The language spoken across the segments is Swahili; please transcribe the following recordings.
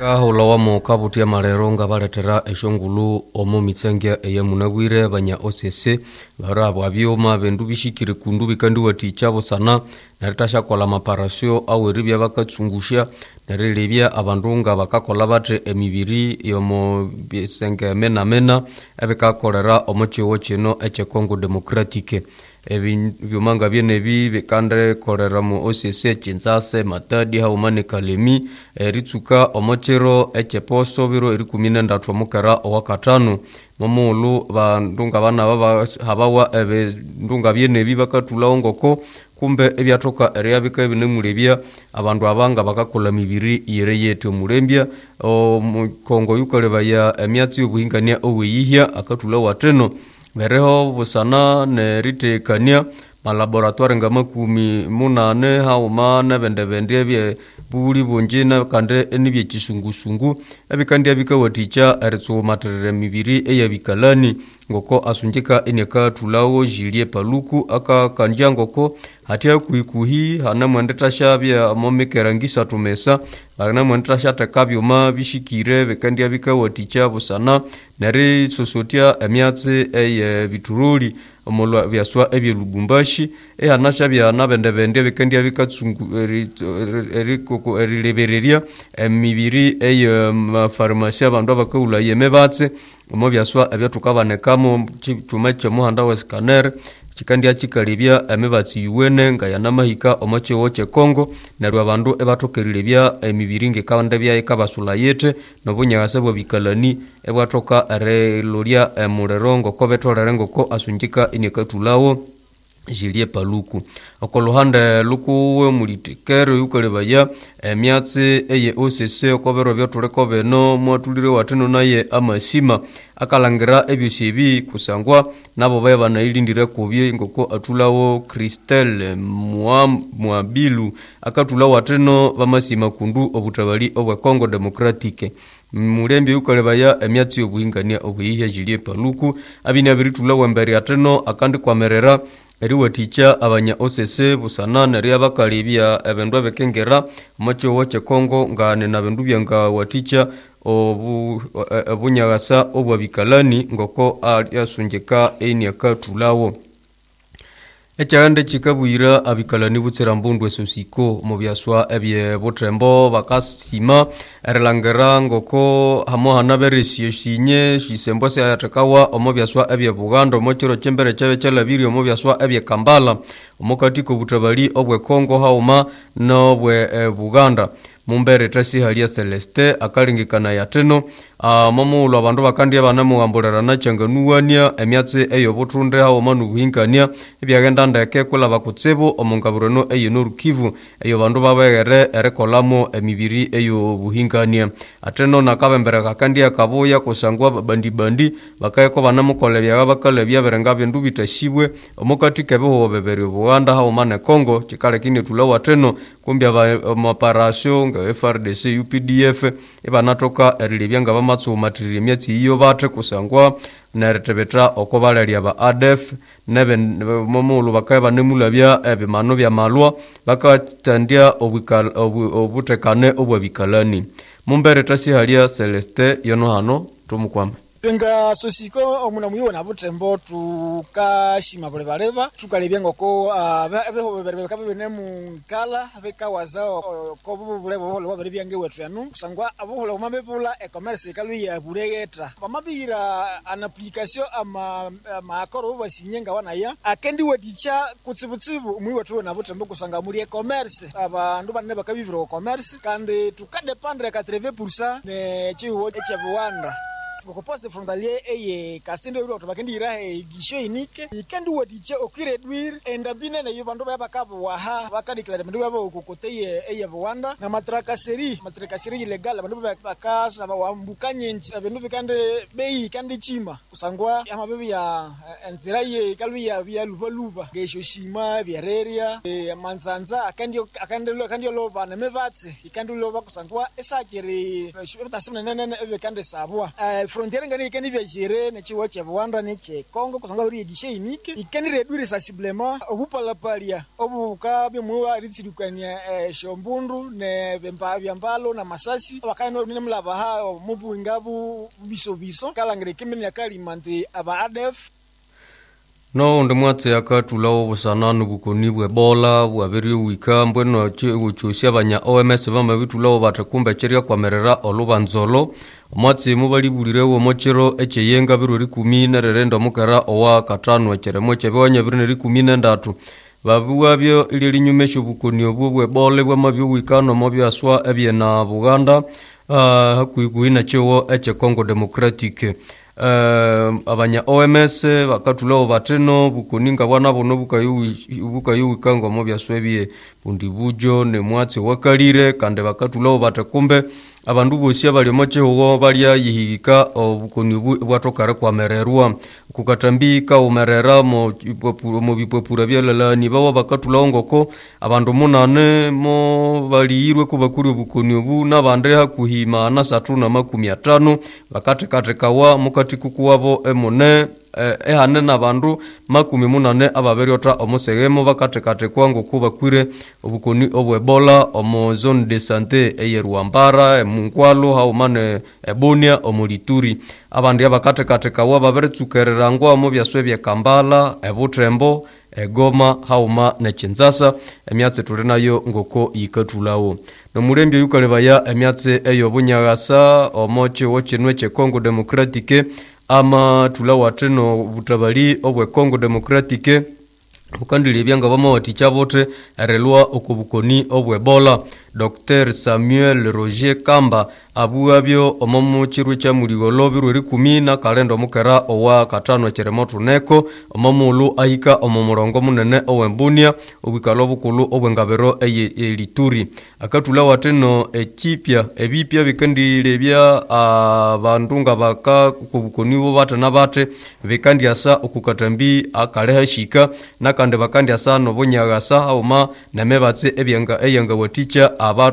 Kahulawa mu kabutia marero nga baletera eshongulu omo mitsengia eye munagwire banya OCC barabo abyoma bendu bishikire kundu bikandi watichabo sana naretasha kola maparasyo aweri bya bakatsungusha narelebya abandunga bakakola bate emibiri yomo bisenge mena ebikakolera omochiwo kino eche Congo Democratique ebyumanga byenebi bikandre kolera mu OCC Kinshasa Matadi haumane Kalemi ritsuka omochero eche posto biro iri 13 mukera owakatano momulu bandunga bana baba habawa ndunga byenebi bakatula ngoko kumbe ebyatoka area bika binemulebya abandu abanga bakakola mibiri yere yetu mulembya mu Kongo yukoleba ya emyatsi yobuhingania oweyihya akatula wateno bereho busana ne ritekania malaboratoire ngama 18 hauma na bende bye buli bonjina kande enibye kisungusungu ebikandi abikawaticha eritso materere mibiri eyabikalani ngoko asunjika eneka tulawo jilie paluku aka kanja ngoko hatia kuikuhi hana mwendetasha bya momekerangisa tumesa bana mwendetasha takabyoma bishikire bekandi abikawaticha busana nari sosotia emyatse eye bituruli omolwa byaswa ebye Lubumbashi hanasha bya nabende bekandi abikatsungu erikoko erilebereria emibiri eye pharmacy abandu abakaula yemebatse omo byaswa ebyatukabanekamo tumache muhanda wa scanner kikandi akikalibya emebatsi yuwene nga yanamahika omochewo che Kongo nerwa abandu ebatokerilebya emibiri ngekanda bya ikabasula yete nobunyagase bwo bikalani ebwatoka reloria emurerongo kobetolere ngoko asunjika inikatulawo jilie paluku okoluhande lukuwe mulitekero yukolebaya emyatse eye OCC okobero byotuleko beno mwatulire wateno naye amasima akalangira ebyosibi kusangwa nabo baba nailindire kubye ngoko atulawo Christelle Mwabilu akatula wateno bamasima kundu obutabali obwe Congo Democratique mulembe yukolebaya emyatsi yobuhingania obuyihya jilie paluku abinabiritula wembere ateno akandi kwamerera eriwaticha abanya OCC busanana ria bakalibya ebendu abekengera mocho woche Kongo ngane na bendu byanga waticha obunyagasa obwabikalani ngoko yasunjeka eni akatulawo ekyande chikabwira abikalani butsera mbundwe sosiko mu byaswa ebye botrembo bakasima erlangera ngoko hamo hanaberesye shinye shisembo se atakawa omo byaswa ebye Buganda mochiro chembere chabe chalabiri omo byaswa ebye Kambala omokatiko butabali obwe Kongo hauma no bwe Buganda mumbere tasi halia Celeste akalingikana yateno momulo abandu bakandi abana mugambolera changanuwania emyatse eyo butunde hawo manu buhinkania ebyagenda ndeke kula bakutsebo omungaburano eyo norukivu eyo bandu babegere erekolamo emibiri eyo buhinkania ateno nakabembere kakandi akaboya kusangwa bandi bakayeko bana mukolebya bakalebya berenga bindu bitashibwe omukati kebeho bebere Buganda hawo mane Kongo kikale kini tulawa teno kumbya maparasyo nga FRDC UPDF ebanatoka erilebyanga bamatsu matiriri myatsi iyo bate kusangwa naretebetra okobalya ba ADF nebe momulu bakaba nemulabya ebimano bya malwa bakatandia obutekane obwabikalani mumbere tasi halia Celeste yono hano tumukwama Nga sosiko omuna muyona butembo tukashima bulebaleba tukalebya ngoko abeho bebene mu kala bekawaza ko bulebo lo babelebya ngewetu yanu sangwa abuhola omabebula e-commerce kaluya bulegeta bamabira an application ama akoro basinyenga wanaya akendi wadicha kutsibutsibu muyiwetu na butembo kusanga muri e-commerce abandu banne bakabivira e-commerce kandi tukadependre 80% ne chiwo echa Rwanda Koko poste frontalier eye kasinde uro tubakendira gisho inike ikendi wodiche okire dwir endabine na yubando baba kabo waha bakadikira bandu baba okokoteye eye Rwanda na matrakaseri ilegal bandu bakasa bawambukanye nchi bandu bikande bei kandi chima usangwa amabebi ya enziraye kalwiya bya luba gesho shima byareria manzanza akandi loba na mevatse ikandi loba kusangwa esakiri tasimene nene ebekande sabwa frontiere ngani ikeni viajere ne chiwa cha Rwanda ne che Congo kusanga uri gishe inike ikeni redure sensiblement obupala palia obuka bimwa ritsidukania shombundu ne bemba byambalo na masasi bakana ne mlaba ha mubu ngabu biso kala ngere kimenya kali mante aba ADF no ndemwatse akatulawo busana nubukoni bwebola bwabiri wika mbweno uchusia banya OMS bama bitulawo batakumba cheria kwamerera olubanzolo mwatse mubali bulirewo mochero echeyenga birori 10 nererendo mukara owa katano cheremo chebonye birori 13 babuwabyo ili linyumesho bukoni obwo bwebole bwamabyo wikano mobyo aswa ebye na Buganda hakuikuina chewo eche Congo Democratic abanya OMS bakatulawo bateno bukuninga bwana bono bukayuwikango mobya swebye bundi bujo ne mwatse wakalire kande bakatulawo batakumbe abandu bosi abali mocheho bali yihika obukoni bwatokare kwa mererwa kukatambika umerera mo bipopura byalala ni bawo bakatulawo ngoko abandu munane mo baliirwe kubakuri obukoni obu nabande hakuhima na 350 bakatekate kawa mukati kukuwabo emone ehane nabandu 18 ababeriota omosegemo bakatekate kwango kubakwire obukoni obwebola omo zone de santé eyerwambara emunkwalo haumane ebonia omulituri abandi abakatekate kawa baberetsukerera ngo amo byaswe bya Kambala ebutrembo egoma hauma ne Kinshasa emyatse tulinayo ngoko yikatulawo nomulembe yukalebaya emyatse eyo bunyagasa omoche wochenwe che Congo Democratique ama tulawateno butabali obwe Congo Democratique ukandili byanga bamawaticha bote erelwa okubukoni obwebola Dr. Samuel Roger Kamba abuabyo omomo chiru cha muligolo biruri 10 na kalendo mukera owa katano cheremoto neko omomulu ahika omomorongo munene owembunia obikalo bukulu obwengabero elituri akatula wateno ekipya ebipya bikandile bya bandunga baka kubukoni bo batana bate bikandi asa okukatambi akaleha shika nakande bakandi asa no bunyagasa auma namebatse ebyanga waticha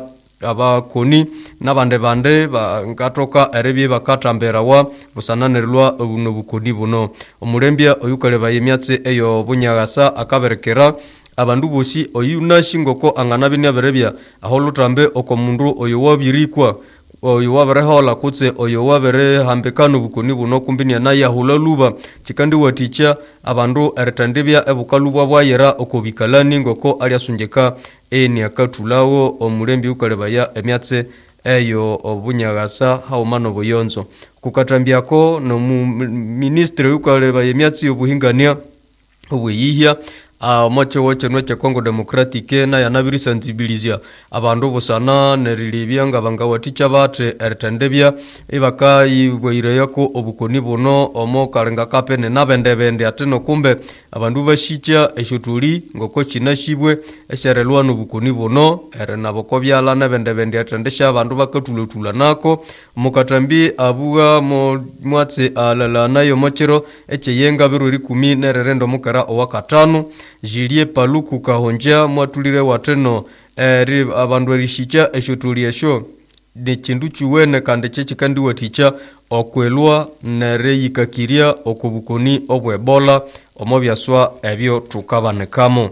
abakoni nabande ngatoka erebi bakatambera wa busananirwa obukoni buno omulembya oyukaleba yemyatse eyo bunyagasa akaberekera abandu bosi oyuna shingoko angana binyaberebya aho lutambe okomundu oyo wabirikwa oyo waberehola kutse oyo wabere hambekano bukoni buno kumbinya na yahulaluba chikandi waticha abandu eretandebya ebukalubwa bwayera okobikalani ngoko aliasunjeka eni akatulawo omulembi ukalebaya emyatse eyo obunyagasa haumano buyonzo kukatambyako no ministre ukaleba emyatse obuhingania obuyihya omoche wochenwe che Congo Democratique na yanabiri sensibilizia abandu busana nerilibyanga bangawaticha bate eretendebya ibakayi bwireyako obukoni buno omo kalenga kapene nabendebende ateno kumbe abandu bashicha eshotuli ngoko chinashibwe esherelwa nobukoni buno erenaboko nabendebende atendesha abandu bakatulotula nako mukatambi abuga mwatse alala nayo mochero echeyenga biruri 10 nererendo mukara owakatano Jilie Paluku kahonja mwatulire wateno abandu erishicha eshotuli esho ni chindu chuwene kande cheche kandi waticha okwelwa nereyikakiria okubukoni obwebola omobyaswa ebyo tukabanekamo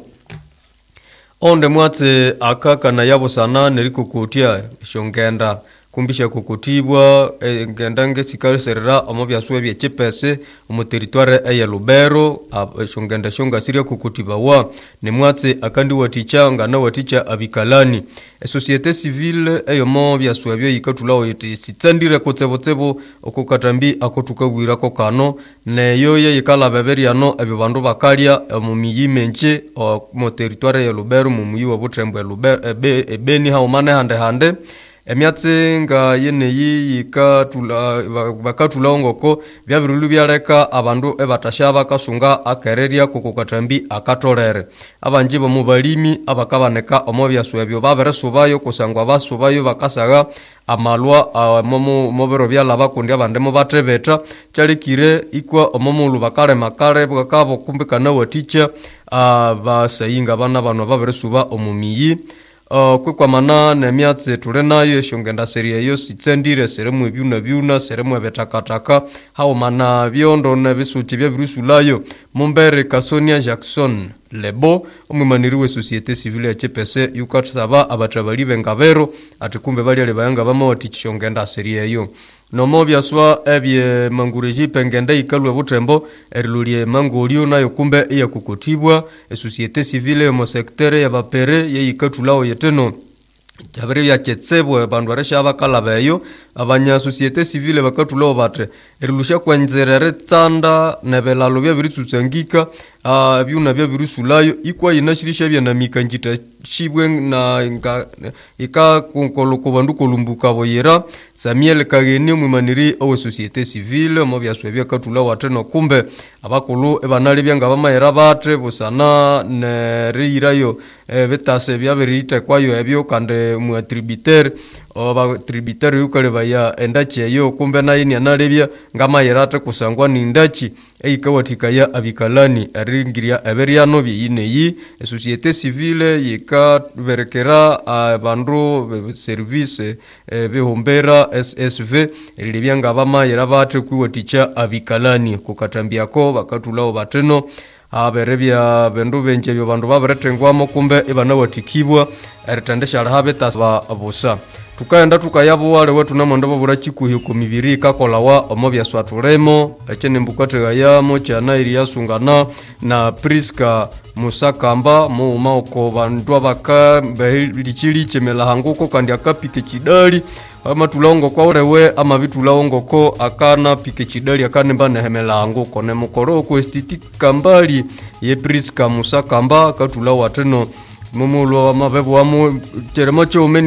onde mwatse akaka na yabo sana nerikukutia shongenda kumbisha kukutibwa ngendange sikale serera omobyaswe bye chepese mu territoire ya Lubero shongenda shonga siria kukutiba wa ne mwatse akandi watichanga na waticha abikalani societe civile eyo mobyaswe bye ikatulawo yiti sitsandire kotsebotsebo okukatambi akotukagwira ko kano neyo ye yikala beberiano ebibandu bakalya mu miyimenche mu territoire ya Lubero mu muyi wa Butrembwe Lubero ebeni haumane hande emyatse nga yeneyi yikatula bakatula ngoko byabirulu byaleka abandu ebatashaba kasunga akereria kukukatambi akatolere abanjibo mubalimi abakabaneka omobyaswe byo baberesubayo kusangwa basubayo bakasaga amalwa mobero byalaba kundi abandemo batebeta chalikire ikwa omomulu bakale makale bwakabo kumbikana waticha basayinga bana baberesuba omumiyi kwa mana nemyatse tule nayo eshongenda seria yo sitsendire seremu byuna seremu betakataka hao mana byondo na bisuchi bya virusulayo Mumbere Kasonia Jackson Lebo omwimaniriwe societe civile ya CPC yukatsaba abatabali bengabero atikumbe bali ale bayanga bamoti chishongenda seria yo nomo byaswa ebye mangureji pengende ikalwe butembo erilulie mangolio nayo kumbe iya kukutibwa societe civile mo secteur ya bapere ye ikatulao yeteno jabere bya chetsebwe bandu aresha bakala bayo abanya societe civile bakatulao bate erilusha kwanzerere tsanda nebelalo bya biritsutangika byuna bya birusulayo ikwa inashirisha bya namikanjita shibwe na ika konkoloko bandu kolumbuka boyera Samuel Kageni mwimaniri owe societe civile mo byaswe byakatula wateno kumbe abakulu ebanali byanga bamayera bate busana ne rirayo betase byaberite kwayo ebyo kande mu attributaire oba tributaire yukale baya endachi yo kumbe nayini analebya ngamayera ate kusangwa ni ndachi eikawatika ya abikalani aringiria eberiano biyineyi societe civile yika berekera bandu service behombera SSV libyanga bamayera bate kwiwaticha abikalani kukatambiako bakatulao bateno aberebya bendu benje byo bandu baberetengwamo kumbe ebana watikibwa eritandesha habeta abusa tukaenda tukayabo wale wetu namondo baburachiku ku mibiri kakola wa omobya swaturemo echene mbukate gayamo cyana iri yasungana na Priska Musakamba mu maoko bandu abaka bilichili chemela hanguko kandi akapike chidali ama tulongo kwa urewe ama vitulongo ko akana pike chidali akane mbane hemela hanguko ne mukoro ko estetika mbali ye Priska Musakamba katulawa teno mumulo amabebu amu teremo chome